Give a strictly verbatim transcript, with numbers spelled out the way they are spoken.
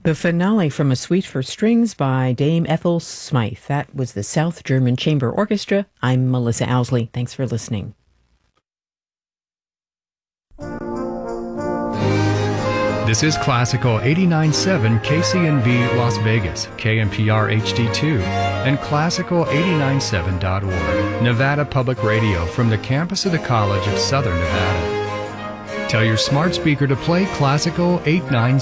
The finale from A Suite for Strings by Dame Ethel Smythe. That was the South German Chamber Orchestra. I'm Melissa Owsley. Thanks for listening. This is Classical eighty-nine point seven K C N V Las Vegas, K M P R H D two, and Classical eighty-nine seven dot org, Nevada Public Radio from the campus of the College of Southern Nevada. Tell your smart speaker to play Classical eight nine